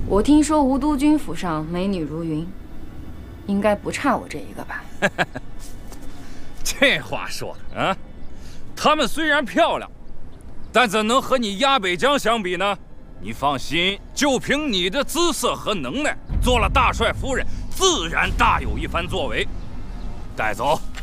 我听说吴督军府上美女如云，应该不差我这一个吧？ 这话说的啊，她们虽然漂亮，但怎能和你鸭北江相比呢？你放心，就凭你的姿色和能耐，做了大帅夫人，自然大有一番作为。带走。